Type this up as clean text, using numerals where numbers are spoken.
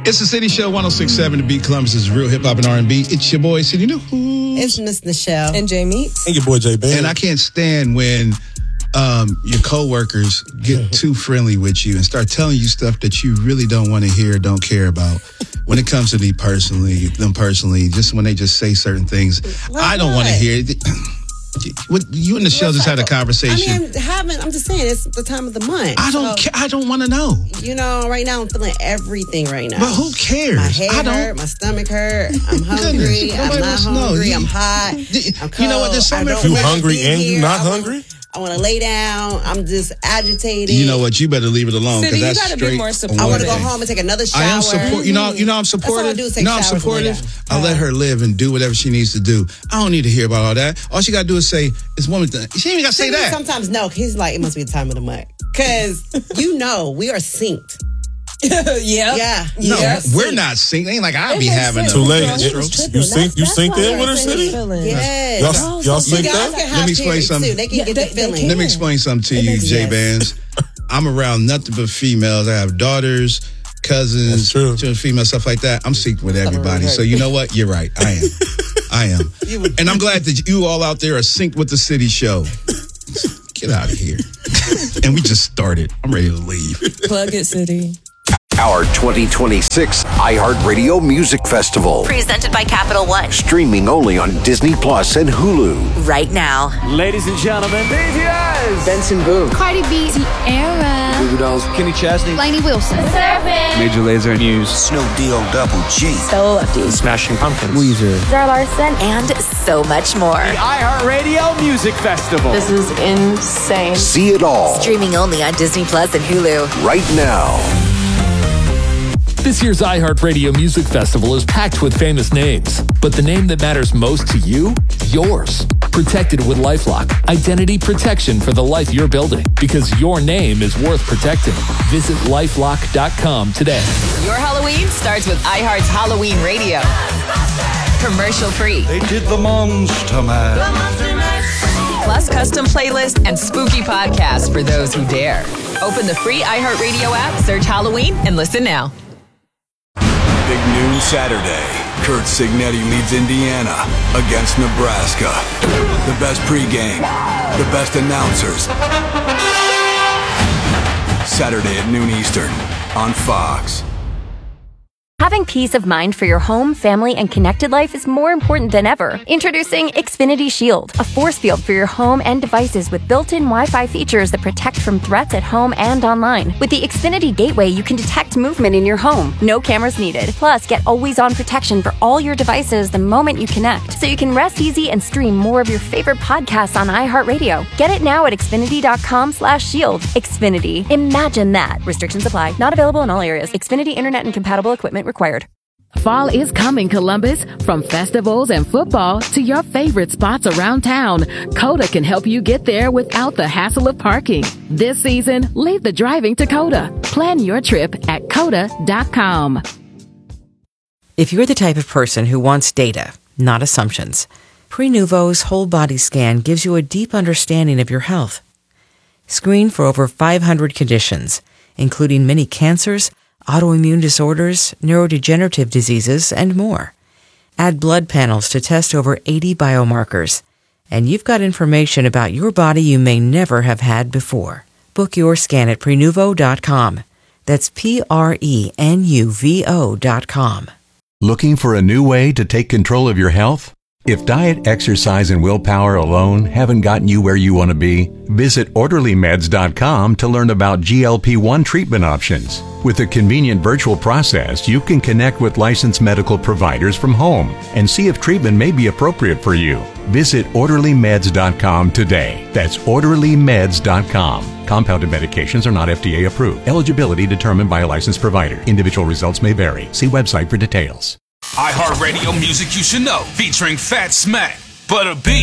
It's the City Show 106.7 to beat Columbus's real hip hop and R&B. It's your boy, City New. It's Miss Nichelle. And Jay Meeks. And your boy, Jay Ben. And I can't stand when your coworkers get too friendly with you and start telling you stuff that you really don't want to hear, don't care about. When it comes to them personally, just when they just say certain things, I don't want to hear it. You and the show just had a conversation. I'm just saying, it's the time of the month. I don't care. I don't want to know. Right now I'm feeling everything right now. But who cares? My head hurt, my stomach hurt. I'm hungry. I'm not hungry. I'm hot. I'm cold. You know what? There's so many. You hungry and you not hungry? I want to lay down. I'm just agitated. You know what? You better leave it alone because that's you gotta straight. Be more supportive. I want to go home and take another shower. I am support. You know I'm supportive. I'm supportive. I let her live and do whatever she needs to do. I don't need to hear about all that. All she got to do is say, "It's woman thing." She ain't even got to say that. Sometimes no. He's like, it must be the time of the month because we are synced. Yeah. No, we're not synced. Ain't like I'll be having too late. You synced in with her, City? Yes. Y'all synced up? Let me explain something. They can get the feeling. Let me explain something to you, J Bands. I'm around nothing but females. I have daughters, cousins, children, female, stuff like that. I'm synced with everybody. So you know what? You're right. I am. And I'm glad that you all out there are synced with the City Show. Get out of here. And we just started. I'm ready to leave. Plug it, City. Our 2026 iHeartRadio Music Festival. Presented by Capital One. Streaming only on Disney Plus and Hulu. Right now. Ladies and gentlemen, BTS. Benson Boone. Cardi B. Tiara. Goo Goo Dolls. Kenny Chesney. Lainey Wilson. Surfing. Major Lazer News. Snoop D-O Double G. Stella Lefty. Smashing Pumpkins. Weezer. Zara Larson. And so much more. The iHeartRadio Music Festival. This is insane. See it all. Streaming only on Disney Plus and Hulu. Right now. This year's iHeartRadio Music Festival is packed with famous names, but the name that matters most to you? Yours. Protected with LifeLock. Identity protection for the life you're building, because your name is worth protecting. Visit LifeLock.com today. Your Halloween starts with iHeart's Halloween Radio. Commercial free. They did the Monster Mash. Plus custom playlists and spooky podcasts for those who dare. Open the free iHeartRadio app, search Halloween, and listen now. Big noon Saturday. Kurt Signetti leads Indiana against Nebraska. The best pregame, the best announcers. Saturday at noon Eastern on Fox. Having peace of mind for your home, family, and connected life is more important than ever. Introducing Xfinity Shield, a force field for your home and devices with built-in Wi-Fi features that protect from threats at home and online. With the Xfinity Gateway, you can detect movement in your home. No cameras needed. Plus, get always-on protection for all your devices the moment you connect, so you can rest easy and stream more of your favorite podcasts on iHeartRadio. Get it now at Xfinity.com/shield. Xfinity. Imagine that. Restrictions apply. Not available in all areas. Xfinity Internet and compatible equipment required. Fall is coming, Columbus. From festivals and football to your favorite spots around town, Coda can help you get there without the hassle of parking. This season, leave the driving to Coda. Plan your trip at Coda.com. If you're the type of person who wants data, not assumptions, Prenuvo's whole body scan gives you a deep understanding of your health. Screen for over 500 conditions, including many cancers, autoimmune disorders, neurodegenerative diseases, and more. Add blood panels to test over 80 biomarkers, and you've got information about your body you may never have had before. Book your scan at Prenuvo.com. That's Prenuvo.com. Looking for a new way to take control of your health? If diet, exercise, and willpower alone haven't gotten you where you want to be, visit OrderlyMeds.com to learn about GLP-1 treatment options. With a convenient virtual process, you can connect with licensed medical providers from home and see if treatment may be appropriate for you. Visit OrderlyMeds.com today. That's OrderlyMeds.com. Compounded medications are not FDA approved. Eligibility determined by a licensed provider. Individual results may vary. See website for details. iHeartRadio Music You Should Know, featuring Fat Smack, Butter B,